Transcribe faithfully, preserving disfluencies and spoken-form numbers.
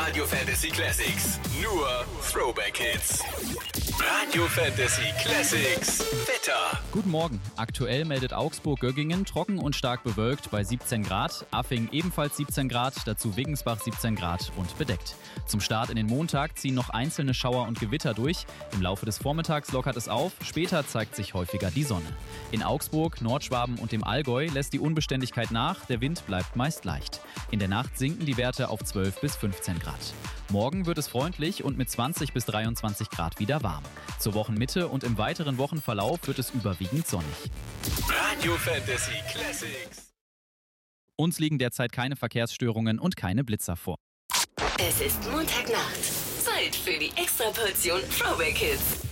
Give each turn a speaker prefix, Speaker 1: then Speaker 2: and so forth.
Speaker 1: Radio Fantasy Classics. Nur Throwback Hits. Radio Fantasy Classics. Wetter.
Speaker 2: Guten Morgen. Aktuell meldet Augsburg-Göggingen trocken und stark bewölkt bei siebzehn Grad. Affing ebenfalls siebzehn Grad, dazu Wiggensbach siebzehn Grad und bedeckt. Zum Start in den Montag ziehen noch einzelne Schauer und Gewitter durch. Im Laufe des Vormittags lockert es auf, später zeigt sich häufiger die Sonne. In Augsburg, Nordschwaben und dem Allgäu lässt die Unbeständigkeit nach, der Wind bleibt meist leicht. In der Nacht sinken die Werte auf zwölf bis fünfzehn Grad. Morgen wird es freundlich und mit zwanzig bis dreiundzwanzig Grad wieder warm. Zur Wochenmitte und im weiteren Wochenverlauf wird es überwiegend sonnig.
Speaker 1: Radio Fantasy Classics.
Speaker 2: Uns liegen derzeit keine Verkehrsstörungen und keine Blitzer vor.
Speaker 3: Es ist Montagnacht. Zeit für die Extraportion Throwback Hits.